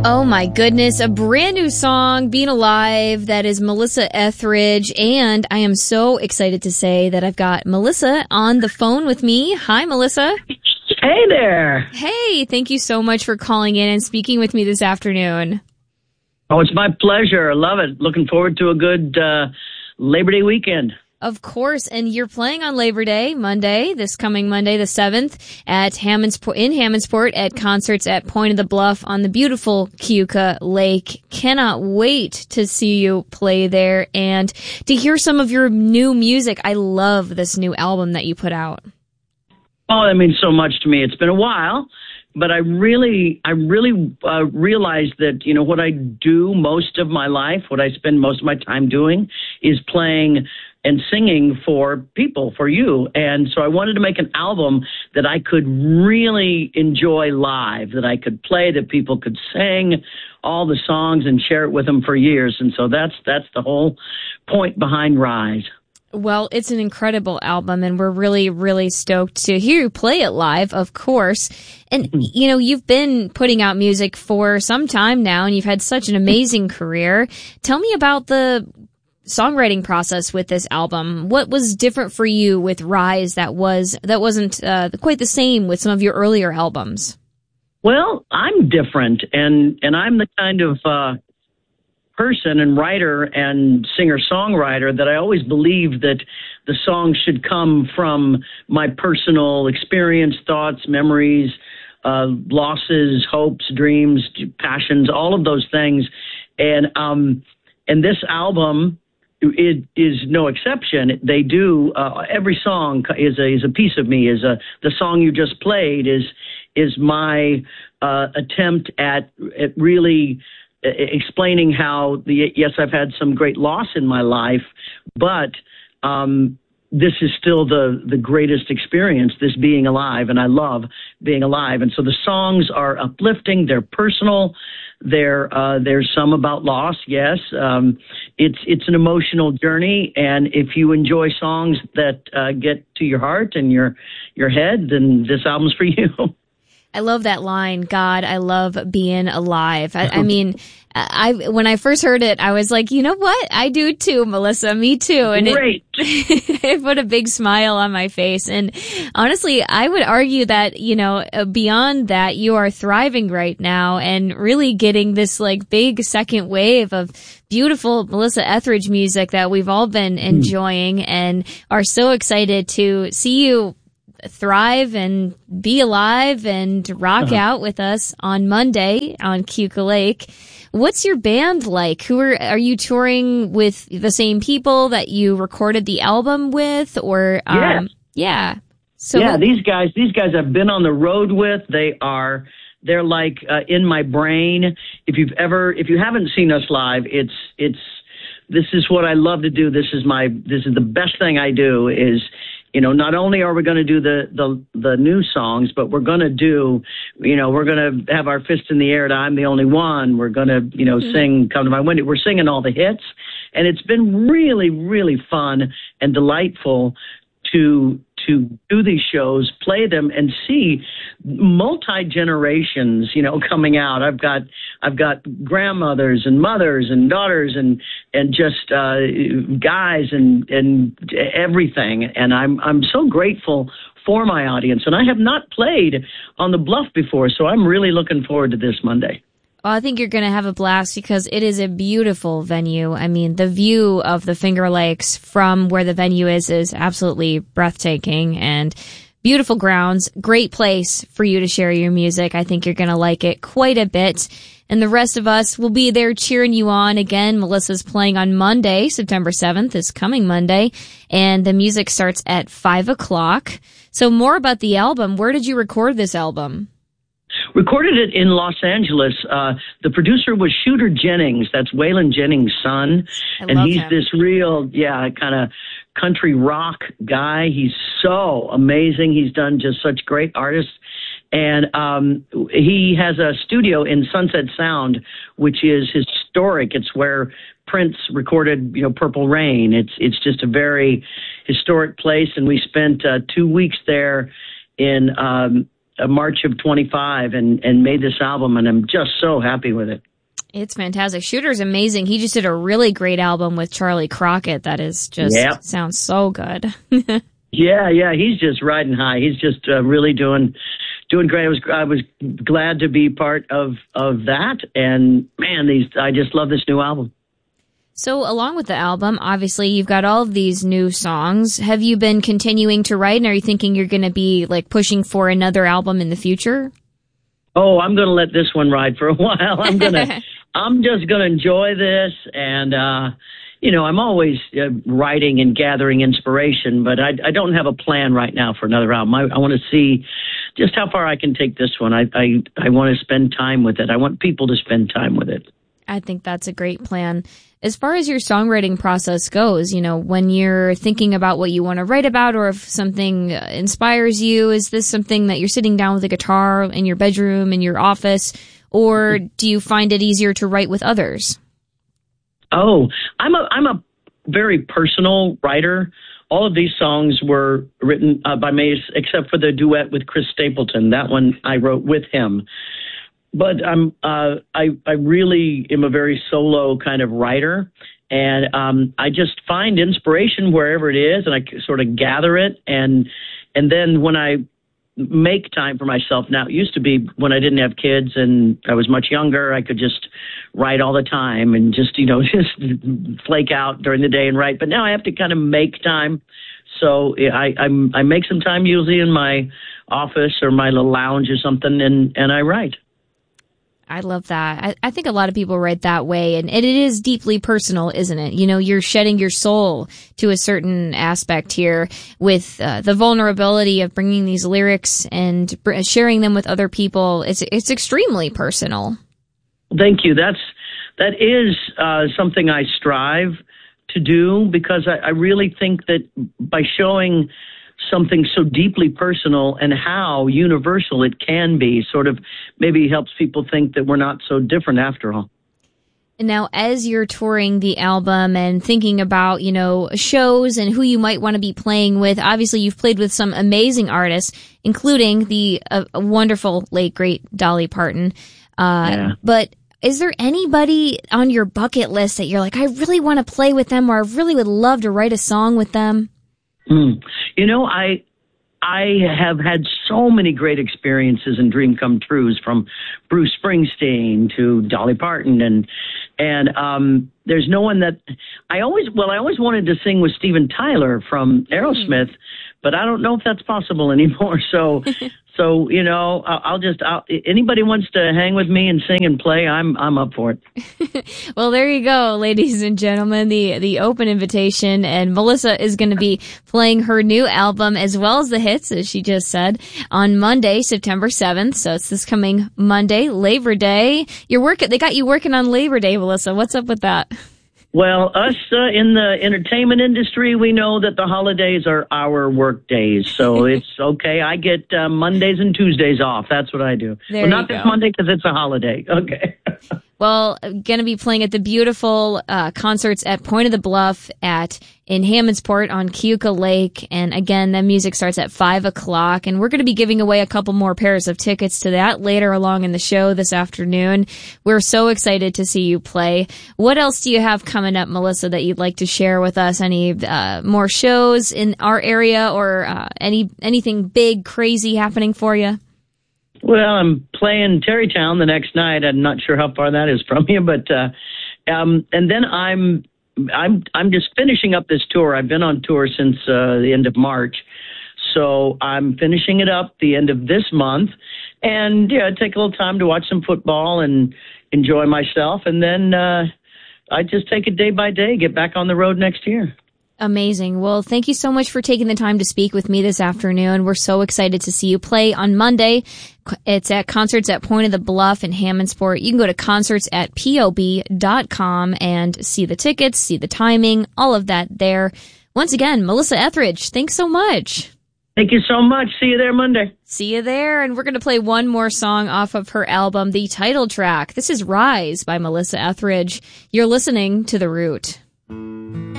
Oh my goodness, a brand new song, Being Alive, that is Melissa Etheridge, and I am so excited to say that I've got Melissa on the phone with me. Hi, Melissa. Hey there. Hey, thank you so much for calling in and speaking with me this afternoon. Oh, it's my pleasure. I love it. Looking forward to a good Labor Day weekend. Of course, and you're playing on Labor Day, this coming Monday, the 7th, at Hammondsport at Concerts at Point of the Bluff on the beautiful Keuka Lake. Cannot wait to see you play there and to hear some of your new music. I love this new album that you put out. Oh, that means so much to me. It's been a while, but I really realized that, you know, what I do most of my life, what I spend most of my time doing is playing and singing for people, for you. And so I wanted to make an album that I could really enjoy live, that I could play, that people could sing all the songs and share it with them for years. And so that's the whole point behind Rise. Well, it's an incredible album, and we're really, really stoked to hear you play it live, of course. And, you know, you've been putting out music for some time now, and you've had such an amazing career. Tell me about the songwriting process with this album. What was different for you with Rise that wasn't quite the same with some of your earlier albums? Well, I'm different, and I'm the kind of person and writer and singer-songwriter that I always believe that the song should come from my personal experience, thoughts, memories, losses, hopes, dreams, passions, all of those things. And this album, it is no exception. They do every song is a piece of me. The song you just played is my attempt at really explaining how yes, I've had some great loss in my life, but this is still the greatest experience, this being alive, and I love being alive. And so the songs are uplifting, they're personal, there's some about loss, yes. It's an emotional journey, and if you enjoy songs that get to your heart and your head, then this album's for you. I love that line, God, I love being alive. I mean, when I first heard it, I was like, you know what? I do too, Melissa, me too. And Great. It put a big smile on my face. And honestly, I would argue that, you know, beyond that, you are thriving right now and really getting this like big second wave of beautiful Melissa Etheridge music that we've all been enjoying and are so excited to see you thrive and be alive and rock out with us on Monday on Keuka Lake. What's your band like? Who are you touring with? The same people that you recorded the album with, or yeah? So yeah, these guys I've been on the road with. They're like in my brain. If you haven't seen us live, this is what I love to do. This is the best thing I do is, you know, not only are we going to do the new songs, but we're going to do, you know, we're going to have our fist in the air to I'm the Only One. We're going to, you know, sing Come to My Window. We're singing all the hits. And it's been really, really fun and delightful to do these shows, play them, and see multi-generations, you know, coming out. I've got grandmothers and mothers and daughters and just guys and everything. And I'm so grateful for my audience. And I have not played on the Bluff before, so I'm really looking forward to this Monday. Well, I think you're going to have a blast because it is a beautiful venue. I mean, the view of the Finger Lakes from where the venue is absolutely breathtaking and beautiful grounds. Great place for you to share your music. I think you're going to like it quite a bit. And the rest of us will be there cheering you on. Again, Melissa's playing on Monday, September 7th, this coming Monday. And the music starts at 5 o'clock. So more about the album. Where did you record this album? Recorded it in Los Angeles. The producer was Shooter Jennings. That's Waylon Jennings' son. And he's him. This real, kind of country rock guy. He's so amazing. He's done just such great artists. And he has a studio in Sunset Sound, which is historic. It's where Prince recorded, Purple Rain. It's just a very historic place. And we spent 2 weeks there in March of 25 and made this album, and I'm just so happy with it. It's fantastic. Shooter's amazing. He just did a really great album with Charlie Crockett that is just sounds so good. Yeah, he's just riding high. He's just really doing great. I was glad to be part of that, and man, I just love this new album. So along with the album, obviously you've got all of these new songs. Have you been continuing to write, and are you thinking you're going to be like pushing for another album in the future? Oh, I'm going to let this one ride for a while. I'm just going to enjoy this, and I'm always writing and gathering inspiration, but I don't have a plan right now for another album. I want to see just how far I can take this one. I want to spend time with it. I want people to spend time with it. I think that's a great plan. As far as your songwriting process goes, when you're thinking about what you want to write about, or if something inspires you, is this something that you're sitting down with a guitar in your bedroom, in your office, or do you find it easier to write with others? Oh, I'm a very personal writer. All of these songs were written by me, except for the duet with Chris Stapleton. That one I wrote with him. But I really am a very solo kind of writer, and I just find inspiration wherever it is, and I sort of gather it, and then when I make time for myself. Now, it used to be when I didn't have kids and I was much younger, I could just write all the time and just flake out during the day and write. But now I have to kind of make time. So I make some time usually in my office or my little lounge or something, and I write. I love that. I think a lot of people write that way, and it is deeply personal, isn't it? You're shedding your soul to a certain aspect here with the vulnerability of bringing these lyrics and sharing them with other people. It's extremely personal. Thank you. That is something I strive to do, because I really think that by showing something so deeply personal and how universal it can be, sort of maybe helps people think that we're not so different after all. And now, as you're touring the album and thinking about, shows and who you might want to be playing with, obviously you've played with some amazing artists, including the wonderful late, great Dolly Parton. But is there anybody on your bucket list that you're like, I really want to play with them, or I really would love to write a song with them? I have had so many great experiences and dream come trues, from Bruce Springsteen to Dolly Parton, and there's no one that I always wanted to sing with Steven Tyler from Aerosmith, but I don't know if that's possible anymore. So anybody wants to hang with me and sing and play, I'm up for it. Well, there you go, ladies and gentlemen, the open invitation, and Melissa is going to be playing her new album as well as the hits, as she just said, on Monday, September 7th. So it's this coming Monday, Labor Day. They got you working on Labor Day, Melissa. What's up with that? Well, us in the entertainment industry, we know that the holidays are our work days, so it's okay. I get Mondays and Tuesdays off. That's what I do. Not this Monday because it's a holiday. Okay. Well, going to be playing at the beautiful concerts at Point of the Bluff in Hammondsport on Keuka Lake. And again, the music starts at 5:00, and we're going to be giving away a couple more pairs of tickets to that later along in the show this afternoon. We're so excited to see you play. What else do you have coming up, Melissa, that you'd like to share with us? Any more shows in our area, or anything big, crazy happening for you? Well, I'm playing Terrytown the next night. I'm not sure how far that is from you, but and then I'm just finishing up this tour. I've been on tour since the end of March, so I'm finishing it up the end of this month, and take a little time to watch some football and enjoy myself, and then I just take it day by day. Get back on the road next year. Amazing. Well, thank you so much for taking the time to speak with me this afternoon. We're so excited to see you play on Monday. It's at Concerts at Point of the Bluff in Hammondsport. You can go to concerts@pob.com and see the tickets, see the timing, all of that there. Once again, Melissa Etheridge, thanks so much. Thank you so much. See you there Monday. See you there. And we're going to play one more song off of her album, the title track. This is Rise by Melissa Etheridge. You're listening to The Root.